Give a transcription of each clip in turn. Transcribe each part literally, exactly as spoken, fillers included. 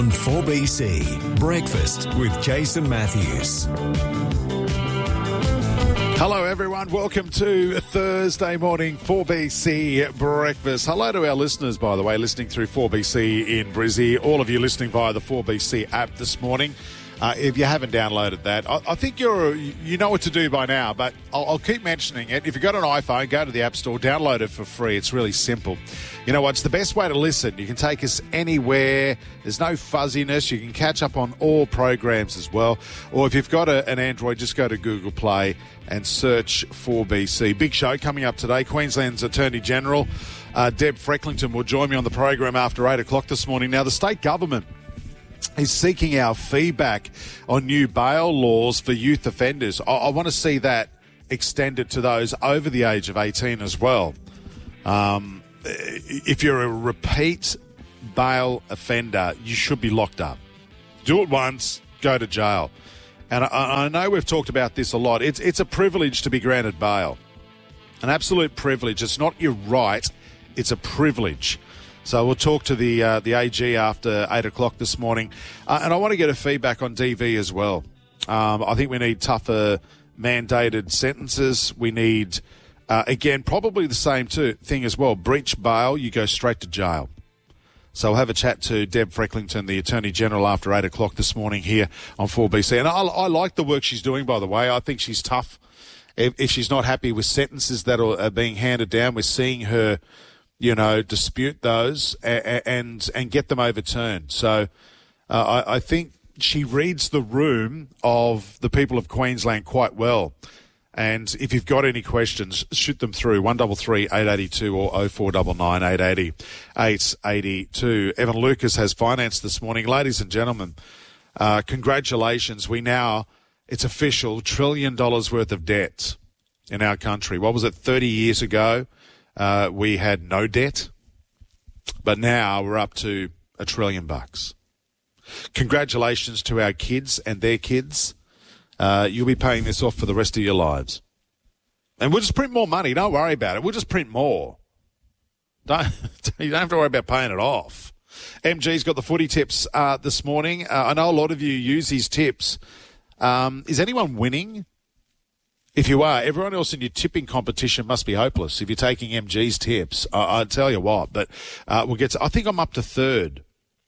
four B C, Breakfast with Jason Matthews. Hello everyone, welcome to Thursday morning four B C Breakfast. Hello to our listeners, by the way, listening through four B C in Brizzy. All of you listening via the four B C app this morning. Uh, if you haven't downloaded that, I, I think you're you know what to do by now, but I'll, I'll keep mentioning it. If you've got an iPhone, go to the App Store, download it for free. It's really simple. You know what? It's the best way to listen. You can take us anywhere. There's no fuzziness. You can catch up on all programs as well. Or if you've got a, an Android, just go to Google Play and search four B C. Big show coming up today. Queensland's Attorney General, uh, Deb Frecklington, will join me on the program after eight o'clock this morning. Now, the state government is seeking our feedback on new bail laws for youth offenders. I, I want to see that extended to those over the age of eighteen as well. Um, if you're a repeat bail offender, you should be locked up. Do it once, go to jail. And I, I know we've talked about this a lot. It's, it's a privilege to be granted bail. An absolute privilege. It's not your right, it's a privilege. So we'll talk to the uh, the A G after eight o'clock this morning. Uh, and I want to get a feedback on D V as well. Um, I think we need tougher mandated sentences. We need, uh, again, probably the same too, thing as well. Breach bail, you go straight to jail. So we'll have a chat to Deb Frecklington, the Attorney General, after eight o'clock this morning here on four B C. And I, I like the work she's doing, by the way. I think she's tough. If, if she's not happy with sentences that are, are being handed down, we're seeing her, you know, dispute those and and, and get them overturned. So uh, I, I think she reads the room of the people of Queensland quite well. And if you've got any questions, shoot them through one three three, eight eight two or oh four nine nine, eight eight zero, eight eight two. Evan Lucas has finance this morning. Ladies and gentlemen, uh, congratulations. We now, it's official, trillion dollars worth of debt in our country. What was it, thirty years ago? Uh, we had no debt, but now we're up to a trillion bucks. Congratulations to our kids and their kids. Uh, you'll be paying this off for the rest of your lives. And we'll just print more money. Don't worry about it. We'll just print more. Don't, you don't have to worry about paying it off. M G's got the footy tips uh, this morning. Uh, I know a lot of you use his tips. Um, is anyone winning? If you are, everyone else in your tipping competition must be hopeless. If you're taking M G's tips, I, I'll tell you what. But uh, we'll get to, I think I'm up to third.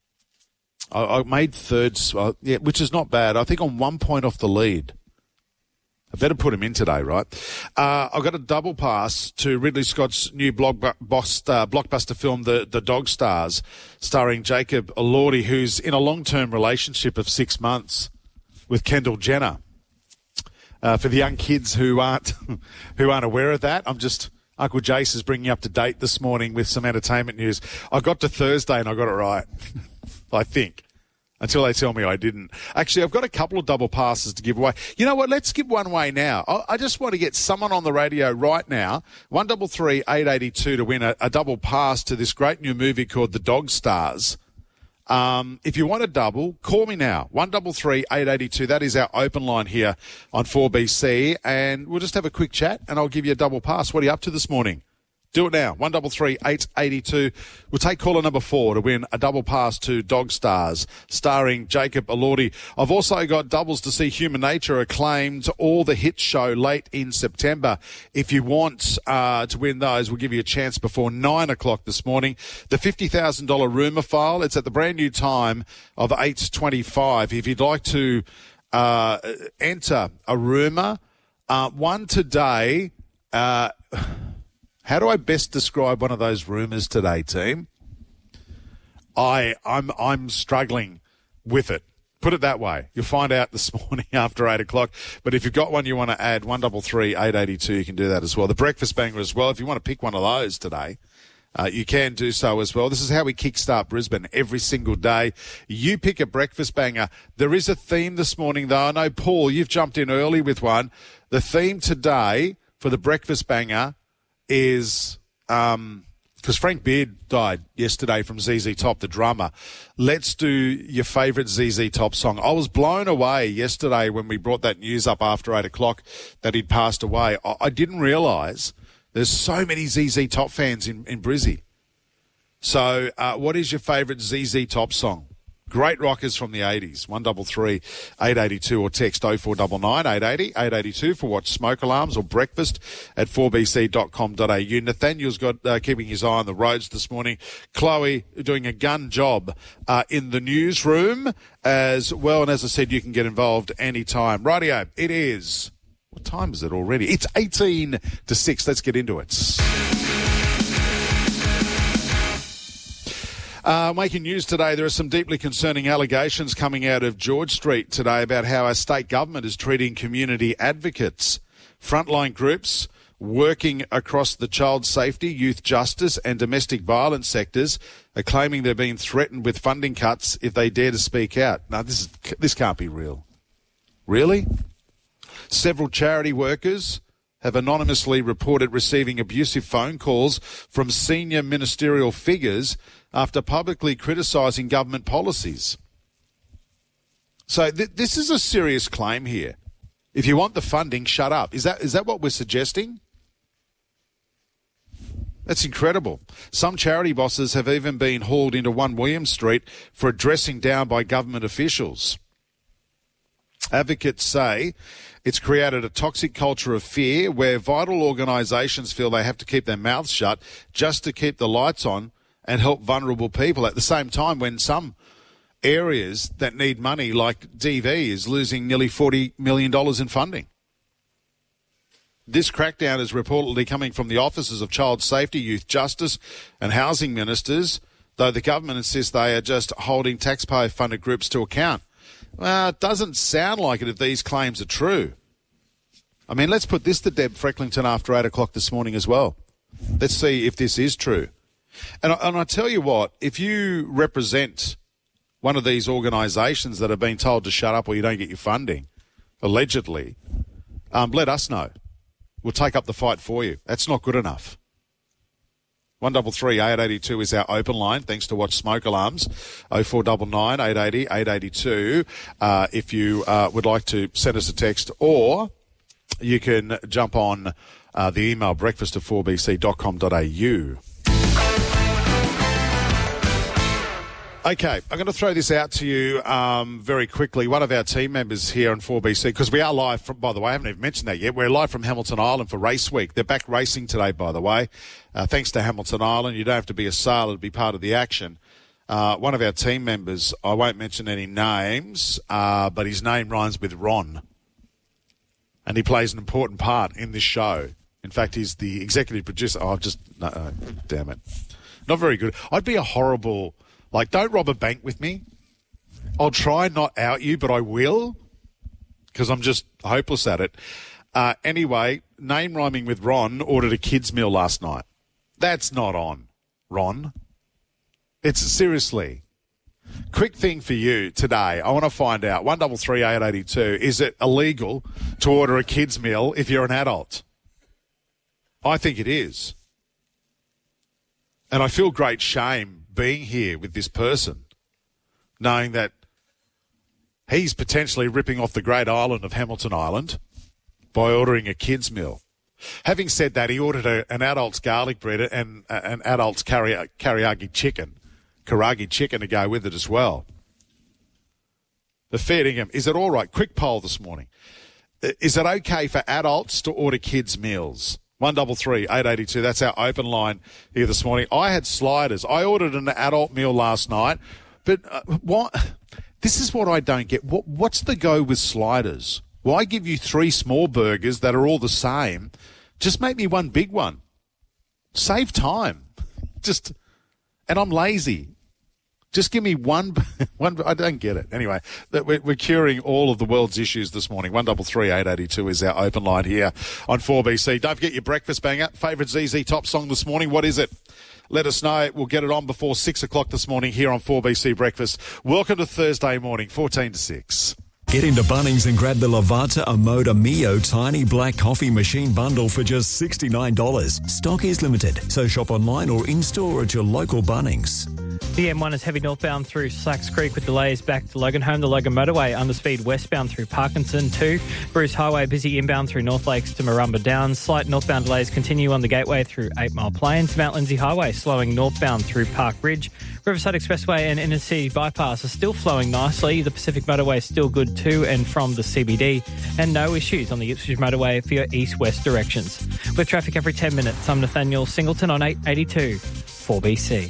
I, I made third, uh, yeah, which is not bad. I think I'm one point off the lead. I better put him in today, right? Uh, I've got a double pass to Ridley Scott's new blog, boss, uh, blockbuster film, The, the Dog Stars, starring Jacob Elordi, who's in a long-term relationship of six months with Kendall Jenner. Uh, for the young kids who aren't who aren't aware of that, I'm just Uncle Jace is bringing you up to date this morning with some entertainment news. I got to Thursday and I got it right, I think, until they tell me I didn't. Actually, I've got a couple of double passes to give away. You know what? Let's give one away now. I, I just want to get someone on the radio right now, one double three eight eighty two, to win a, a double pass to this great new movie called The Dog Stars. Um, if you want a double, call me now, one double three eight eighty two. That is our open line here on four B C, and we'll just have a quick chat, and I'll give you a double pass. What are you up to this morning? Do it now, one double three eight eighty two. We'll take caller number four to win a double pass to Dog Stars, starring Jacob Elordi. I've also got doubles to see Human Nature acclaimed, or the hit show late in September. If you want uh, to win those, we'll give you a chance before nine o'clock this morning. The fifty thousand dollars rumour file, it's at the brand new time of eight twenty-five. If you'd like to uh, enter a rumour, uh, one today... Uh, How do I best describe one of those rumours today, team? I, I'm, I'm struggling with it. Put it that way. You'll find out this morning after eight o'clock. But if you've got one you want to add, one double three eight eighty two, you can do that as well. The breakfast banger as well. If you want to pick one of those today, uh, you can do so as well. This is how we kickstart Brisbane every single day. You pick a breakfast banger. There is a theme this morning, though. I know, Paul, you've jumped in early with one. The theme today for the breakfast banger is, um, because Frank Beard died yesterday from Z Z Top, the drummer. Let's do your favourite Z Z Top song. I was blown away yesterday when we brought that news up after eight o'clock that he'd passed away. I, I didn't realise there's so many Z Z Top fans in, in Brizzy. So uh, what is your favourite Z Z Top song? Great rockers from the eighties. one three three, eight eight two or text oh four nine nine, eight eight oh, eight eight two for watch smoke alarms or breakfast at four b c dot com dot a u. Nathaniel's got uh, keeping his eye on the roads this morning. Chloe doing a gun job uh, in the newsroom as well. And as I said, you can get involved anytime. Rightio, it is. What time is it already? It's eighteen to six. Let's get into it. Uh, making news today, there are some deeply concerning allegations coming out of George Street today about how our state government is treating community advocates. Frontline groups working across the child safety, youth justice and domestic violence sectors are claiming they're being threatened with funding cuts if they dare to speak out. Now, this is, this can't be real. Really? Several charity workers have anonymously reported receiving abusive phone calls from senior ministerial figures after publicly criticising government policies. So th- this is a serious claim here. If you want the funding, shut up. Is that is that what we're suggesting? That's incredible. Some charity bosses have even been hauled into one William Street for a dressing down by government officials. Advocates say it's created a toxic culture of fear where vital organisations feel they have to keep their mouths shut just to keep the lights on and help vulnerable people at the same time when some areas that need money, like D V, is losing nearly forty million dollars in funding. This crackdown is reportedly coming from the offices of Child Safety, Youth Justice and Housing Ministers, though the government insists they are just holding taxpayer-funded groups to account. Well, it doesn't sound like it if these claims are true. I mean, let's put this to Deb Frecklington after eight o'clock this morning as well. Let's see if this is true. And I, and I tell you what, if you represent one of these organisations that are being told to shut up or you don't get your funding, allegedly, um, let us know. We'll take up the fight for you. That's not good enough. one three three, eight eight two is our open line, thanks to Watch Smoke Alarms. oh four nine nine, eight eight oh, eight eight two uh, if you uh, would like to send us a text, or you can jump on uh, the email breakfast at four b c dot com dot a u. Okay, I'm going to throw this out to you um, very quickly. One of our team members here on four B C, because we are live from, by the way, I haven't even mentioned that yet. We're live from Hamilton Island for Race Week. They're back racing today, by the way. Uh, thanks to Hamilton Island. You don't have to be a sailor to be part of the action. Uh, one of our team members, I won't mention any names, uh, but his name rhymes with Ron. And he plays an important part in this show. In fact, he's the executive producer. Oh, I've just, no, oh, damn it. Not very good. I'd be a horrible... Like, don't rob a bank with me. I'll try not out you, but I will, because I'm just hopeless at it. Uh, anyway, name rhyming with Ron ordered a kids' meal last night. That's not on, Ron. It's seriously. Quick thing for you today. I want to find out, one three three, eight eight two, is it illegal to order a kids' meal if you're an adult? I think it is. And I feel great shame being here with this person, knowing that he's potentially ripping off the great island of Hamilton Island by ordering a kids' meal. Having said that, he ordered a, an adult's garlic bread and uh, an adult's kari- karaage chicken, karaage chicken to go with it as well. They're feeding him. Is it all right? Quick poll this morning. Is it okay for adults to order kids' meals? one three three, eight eight two, that's our open line here this morning. I had sliders. I ordered an adult meal last night, but uh, what? This is what I don't get. What, what's the go with sliders? Why give you three small burgers that are all the same? Just make me one big one. Save time. Just, and I'm lazy. Just give me one, one. I don't get it. Anyway, we're, we're curing all of the world's issues this morning. one three three, eight eight two is our open line here on four B C. Don't forget your breakfast banger. Favourite Z Z Top song this morning. What is it? Let us know. We'll get it on before six o'clock this morning here on four B C Breakfast. Welcome to Thursday morning, fourteen to six. Get into Bunnings and grab the Lavazza Amoda Mio Tiny Black Coffee Machine Bundle for just sixty-nine dollars. Stock is limited, so shop online or in-store at your local Bunnings. The M one is heavy northbound through Slacks Creek with delays back to Logan Home. The Logan Motorway underspeed westbound through Parkinson two. Bruce Highway busy inbound through North Lakes to Marumba Downs. Slight northbound delays continue on the Gateway through eight Mile Plains. Mount Lindsay Highway slowing northbound through Park Ridge. Riverside Expressway and Inner City Bypass are still flowing nicely. The Pacific Motorway is still good to and from the C B D, and no issues on the Ipswich Motorway for your east-west directions. With traffic every ten minutes, I'm Nathaniel Singleton on eight eighty-two four B C.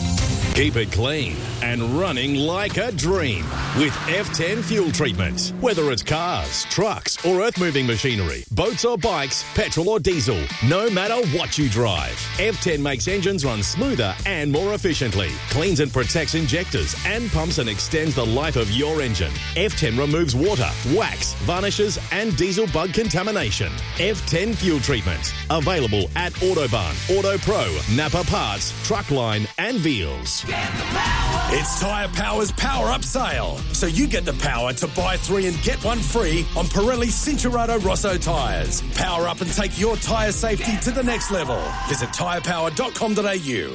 Keep it clean and running like a dream with F ten fuel treatment. Whether it's cars, trucks or earth-moving machinery, boats or bikes, petrol or diesel, no matter what you drive, F ten makes engines run smoother and more efficiently, cleans and protects injectors and pumps and extends the life of your engine. F ten removes water, wax, varnishes and diesel bug contamination. F ten fuel treatment. Available at Autobahn, AutoPro, Napa Parts, Truckline and Veals. It's Tyre Power's Power Up Sale. So you get the power to buy three and get one free on Pirelli Cincherato Rosso tyres. Power up and take your tyre safety to the next level. Visit tyre power dot com dot a u.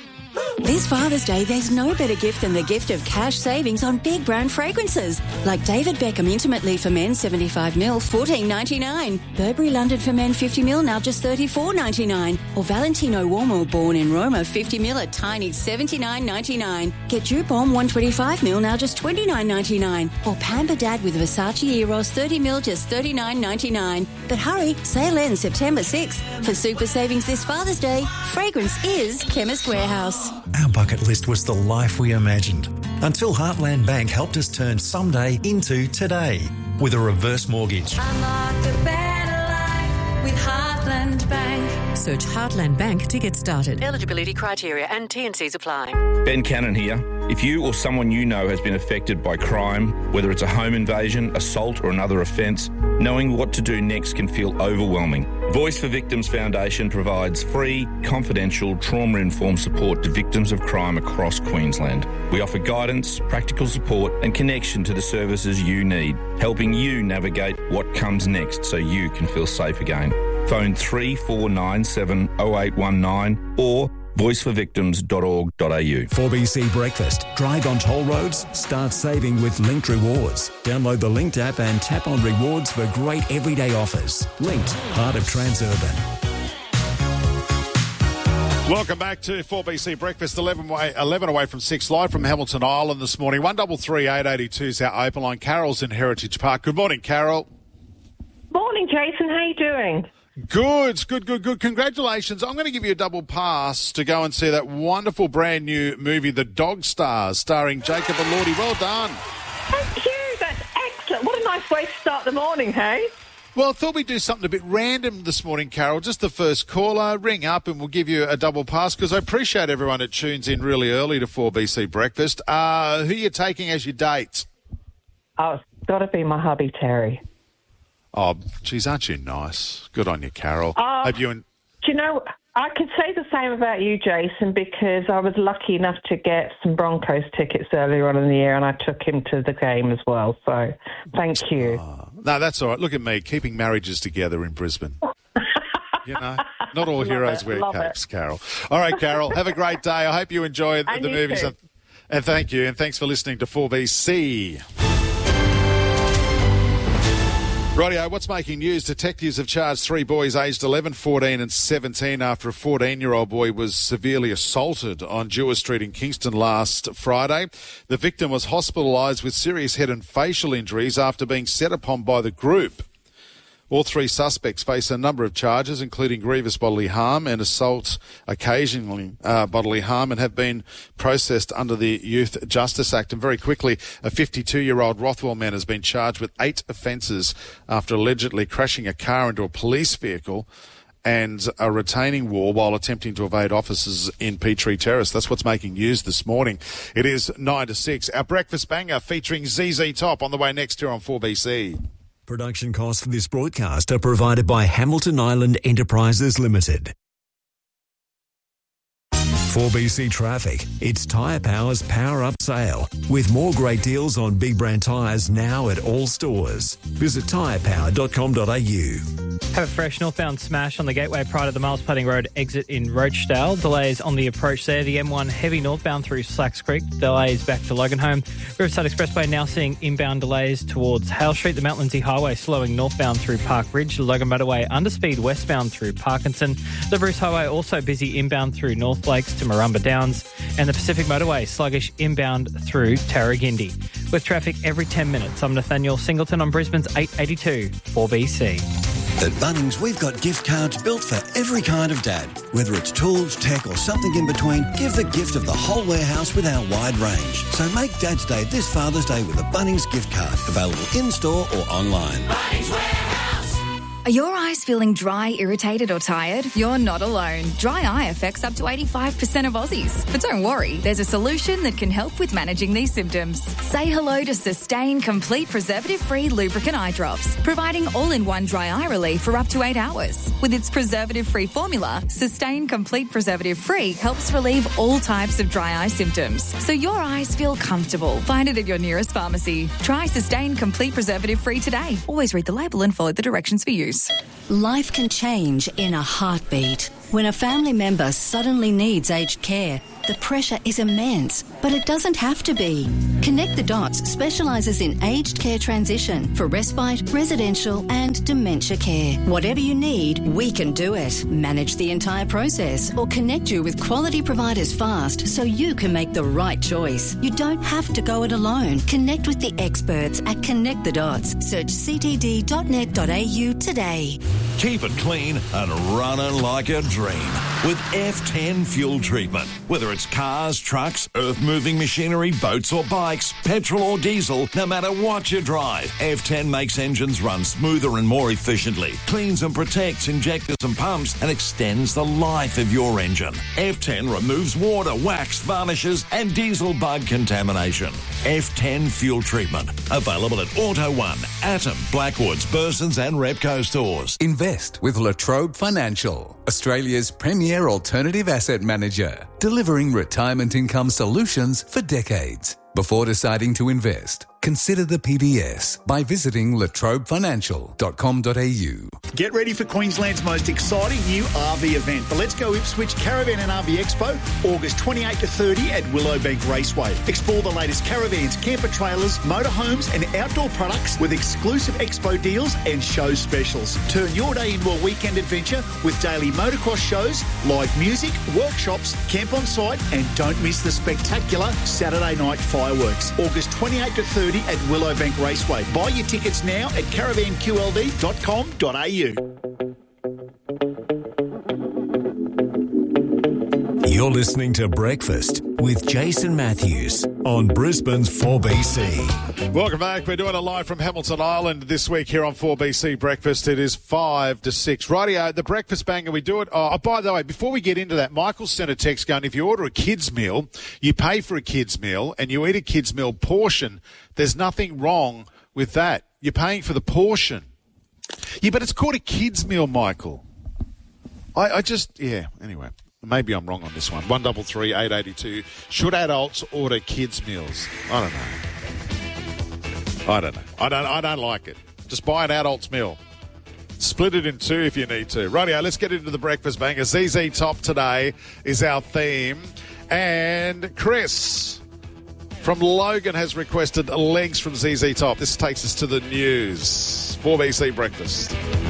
This Father's Day, there's no better gift than the gift of cash savings on big brand fragrances. Like David Beckham Intimate Leave for Men seventy-five mil, fourteen ninety-nine. Burberry London for Men fifty mil, now just thirty-four ninety-nine. Or Valentino Uomo Born in Roma fifty mil at tiny seventy-nine ninety-nine. Get Dupont one twenty-five mil, now just twenty-nine ninety-nine. Or Pamper Dad with Versace Eros thirty mil, just thirty-nine ninety-nine. But hurry, sale ends September sixth. For super savings this Father's Day, fragrance is Chemist Warehouse. Our bucket list was the life we imagined until Heartland Bank helped us turn someday into today with a reverse mortgage. Unlock a better life with Heartland Bank. Search Heartland Bank to get started. Eligibility criteria and T and Cs apply. Ben Cannon here. If you or someone you know has been affected by crime, whether it's a home invasion, assault or another offence, knowing what to do next can feel overwhelming. Voice for Victims Foundation provides free, confidential, trauma-informed support to victims of crime across Queensland. We offer guidance, practical support and connection to the services you need, helping you navigate what comes next so you can feel safe again. Phone three four nine seven oh eight one nine or voice for victims dot org dot a u. four B C Breakfast. Drive on toll roads? Start saving with Linked Rewards. Download the Linked app and tap on rewards for great everyday offers. Linked, part of Transurban. Welcome back to four B C Breakfast, eleven, way, eleven away from six, live from Hamilton Island this morning. one three three eight eight two is our open line. Carol's in Heritage Park. Good morning, Carol. Morning, Jason. How you doing? Good, good, good, good. Congratulations. I'm going to give you a double pass to go and see that wonderful brand new movie, The Dog Stars, starring Jacob Elordi. Well done. Thank you. That's excellent. What a nice way to start the morning, hey? Well, I thought we'd do something a bit random this morning, Carol. Just the first caller, ring up and we'll give you a double pass because I appreciate everyone that tunes in really early to four B C Breakfast. Uh, who are you taking as your date? Oh, it's got to be my hubby, Terry. Oh, geez, aren't you nice? Good on you, Carol. Uh, Hope you... And- do you know, I could say the same about you, Jason, because I was lucky enough to get some Broncos tickets earlier on in the year and I took him to the game as well. So, thank you. Oh, no, that's all right. Look at me, keeping marriages together in Brisbane. You know, not all heroes it, wear capes, it. Carol. All right, Carol, have a great day. I hope you enjoy the, the movies. Too. And thank you. And thanks for listening to four B C. Rightio, what's making news? Detectives have charged three boys aged eleven, fourteen and seventeen after a fourteen-year-old boy was severely assaulted on Dewar Street in Kingston last Friday. The victim was hospitalised with serious head and facial injuries after being set upon by the group. All three suspects face a number of charges, including grievous bodily harm and assault, occasionally uh, bodily harm, and have been processed under the Youth Justice Act. And very quickly, a fifty-two-year-old Rothwell man has been charged with eight offences after allegedly crashing a car into a police vehicle and a retaining wall while attempting to evade officers in Petrie Terrace. That's what's making news this morning. It is nine to six. Our breakfast banger featuring Z Z Top on the way next here on four B C. Production costs for this broadcast are provided by Hamilton Island Enterprises Limited. four B C Traffic. It's Tyre Power's Power Up Sale with more great deals on big brand tyres now at all stores. Visit tyre power dot com dot a u. Have a fresh northbound smash on the Gateway prior to the Miles Plating Road exit in Rochedale. Delays on the approach there. The M one heavy northbound through Slacks Creek. Delays back to Loganholme. Riverside Expressway now seeing inbound delays towards Hale Street. The Mount Lindsay Highway slowing northbound through Park Ridge. The Logan Motorway underspeed westbound through Parkinson. The Bruce Highway also busy inbound through North Lakes to Marumba Downs. And the Pacific Motorway sluggish inbound through Tarragindi. With traffic every ten minutes, I'm Nathaniel Singleton on Brisbane's eight eighty-two four B C. At Bunnings, we've got gift cards built for every kind of dad. Whether it's tools, tech or something in between, give the gift of the whole warehouse with our wide range. So make Dad's Day this Father's Day with a Bunnings gift card. Available in-store or online. Bunnings Warehouse. Are your eyes feeling dry, irritated or tired? You're not alone. Dry eye affects up to eighty-five percent of Aussies. But don't worry, there's a solution that can help with managing these symptoms. Say hello to Sustain Complete Preservative-Free Lubricant Eye Drops, providing all-in-one dry eye relief for up to eight hours. With its preservative-free formula, Sustain Complete Preservative-Free helps relieve all types of dry eye symptoms, so your eyes feel comfortable. Find it at your nearest pharmacy. Try Sustain Complete Preservative-Free today. Always read the label and follow the directions for use. Life can change in a heartbeat. When a family member suddenly needs aged care, the pressure is immense, but it doesn't have to be. Connect the Dots specialises in aged care transition for respite, residential and dementia care. Whatever you need, we can do it. Manage the entire process or connect you with quality providers fast so you can make the right choice. You don't have to go it alone. Connect with the experts at Connect the Dots. Search c t d dot net dot a u today. Keep it clean and running like a dream with F ten fuel treatment. Whether it's cars, trucks, earth-moving machinery, boats or bikes, petrol or diesel, no matter what you drive, F ten makes engines run smoother and more efficiently, cleans and protects injectors and pumps, and extends the life of your engine. F ten removes water, wax, varnishes, and diesel bug contamination. F ten fuel treatment. Available at Auto One, Atom, Blackwoods, Bursons and Repco stores. Invest with La Trobe Financial, Australia's premier alternative asset manager, delivering retirement income solutions for decades. Before deciding to invest, consider the P B S by visiting la trobe financial dot com dot a u. Get ready for Queensland's most exciting new R V event, the Let's Go Ipswich Caravan and R V Expo, August twenty-eighth to thirtieth at Willowbank Raceway. Explore the latest caravans, camper trailers, motorhomes and outdoor products with exclusive expo deals and show specials. Turn your day into a weekend adventure with daily motocross shows, live music, workshops, camp on site and don't miss the spectacular Saturday night fireworks. August twenty-eighth to thirtieth at Willowbank Raceway. Buy your tickets now at caravan q l d dot com dot a u. You're listening to Breakfast with Jason Matthews on Brisbane's four B C. Welcome back. We're doing it live from Hamilton Island this week here on four B C Breakfast. It is five to six. Rightio, the breakfast banger, we do it. Oh, by the way, before we get into that, Michael sent a text going, if you order a kid's meal, you pay for a kid's meal and you eat a kid's meal portion, there's nothing wrong with that. You're paying for the portion. Yeah, but it's called a kid's meal, Michael. I, I just, yeah, anyway. Maybe I'm wrong on this one. One double three eight eighty two. Should adults order kids meals? I don't know. I don't know. I don't. I don't like it. Just buy an adult's meal. Split it in two if you need to. Rightio, let's get into the breakfast banger. Z Z Top today is our theme, and Chris from Logan has requested legs from Z Z Top. This takes us to the news. four B C Breakfast.